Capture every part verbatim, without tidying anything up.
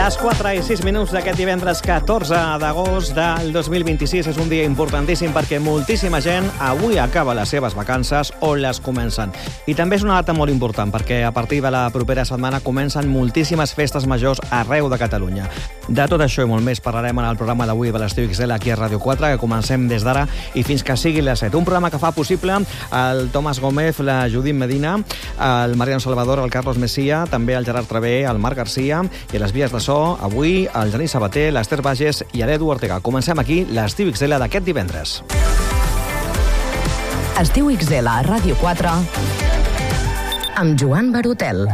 Les quatre i sis minuts d'aquest divendres catorze d'agost del dos mil vint-i-sis és un dia importantíssim perquè moltíssima gent avui acaba les seves vacances o les comencen. I també és una data molt important perquè a partir de la propera setmana comencen moltíssimes festes majors arreu de Catalunya. De tot això i molt més parlarem en el programa d'avui de l'Estiu X L aquí a Ràdio quatre, que comencem des d'ara i fins que sigui les set. Un programa que fa possible el Tomàs Gómez, la Judit Medina, el Mariano Salvador, el Carlos Messia, també el Gerard Travé, el Marc Garcia i les vies de so, avui el Genís Sabater, l'Ester Bages i l'Edu Ortega. Comencem aquí l'Estiu X L d'aquest divendres. Estiu X L a Ràdio quatre amb Joan Barotel.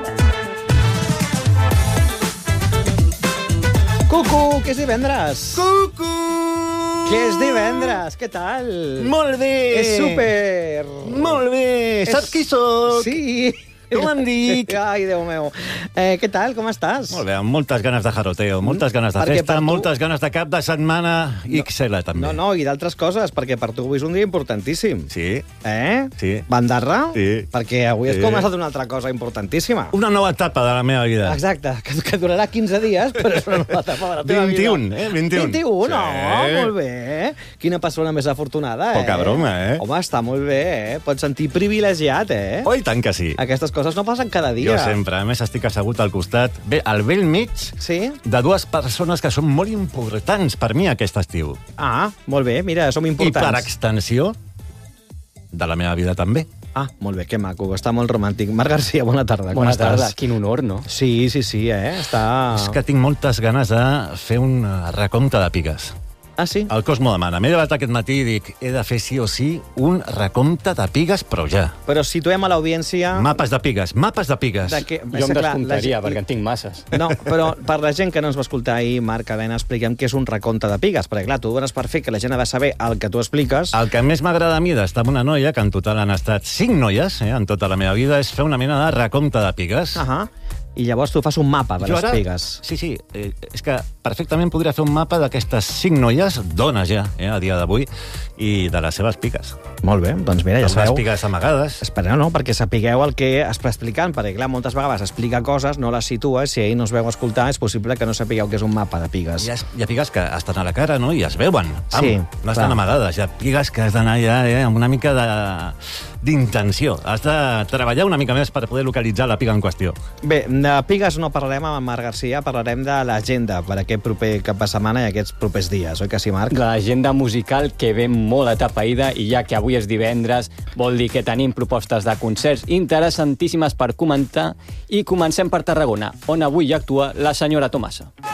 Cucu, que és divendres! Cucu! Que és divendres, què tal? Molt bé! És súper! Molt bé! És... Saps qui sóc? Sí! Com em dic? Ai, Déu meu. Eh, què tal, com estàs? Molt bé, amb moltes ganes de jaroteo, moltes ganes de Perquè festa, per tu- moltes ganes de cap de setmana X L, també. No, no, i d'altres coses, perquè per tu avui és un dia importantíssim. Sí. Eh? Sí. Bandarra? Sí. Perquè avui has Sí. començat una altra cosa importantíssima. Una nova etapa de la meva vida. Exacte, que, que durarà quinze dies, però és una nova etapa de la teva vint-i-un, vida. eh? vint-i-un. vint-i-un, no? Sí. Molt bé. Quina persona més afortunada, eh? Poca broma, eh? Home, està molt bé, eh? Pots sentir privilegiat, eh? Oh, i tant que sí. Aquestes coses no passen cada dia. Jo sempre, a més, estic assegut al costat, bé, al vell mig, Sí? de dues persones que són molt importants per mi aquest estiu. Ah, molt bé, mira, som I importants. per extensió, de la meva vida també. Ah, molt bé, que maco, està molt romàntic. Marc Garcia, bona tarda, com Bona estàs? tarda, quin honor, no? Sí, sí, sí, eh? Està... És que tinc moltes ganes de fer un eh, recompte de pigues. Ah, sí? El cos m'ho demana. M'he llevat aquest matí i dic, he de fer sí o sí un recompte de pigues, però ja. Però situem a l'audiència... Mapes de pigues, mapes de pigues. De que, Jo em clar, descomptaria, la gent- perquè en tinc masses. No, però per la gent que no ens va escoltar ahir, Marc, Helena, expliquem què és un recompte de pigues, perquè clar, tu dones per fer que la gent ha de saber el que tu expliques. El que més m'agrada a mi d'estar amb una noia, que en total han estat cinc noies, eh, en tota la meva vida, és fer una mena de recompte de pigues. Ahà. I llavors tu fas un mapa de Jo les ara- pigues. Sí, sí, eh, és que perfectament podria fer un mapa d'aquestes cinc noies, dones ja, eh, a dia d'avui, i de les seves pigues. Molt bé, doncs mira, ja Amb les sabeu. pigues amagades. Espera, no, perquè sapigueu el que es va explicant, perquè clar, moltes vegades explica coses, no les situes, si ahir no es veu escoltar, és possible que no sapigueu què és un mapa de pigues. Hi ha, hi ha pigues que estan a la cara, no?, i es veuen. Pam, Sí, no estan clar. amagades. Hi ha pigues que has d'anar ja eh, amb una mica de d'intenció. Has de treballar una mica més per poder localitzar la piga en qüestió. Bé, de pigues no parlarem amb en Marc Garcia, parlarem de l'agenda per aquest proper cap de setmana i aquests propers dies, oi que sí, Marc? L'agenda musical que ve molt atapeïda i ja que avui és divendres vol dir que tenim propostes de concerts interessantíssimes per comentar i comencem per Tarragona, on avui hi actua la senyora Tomasa.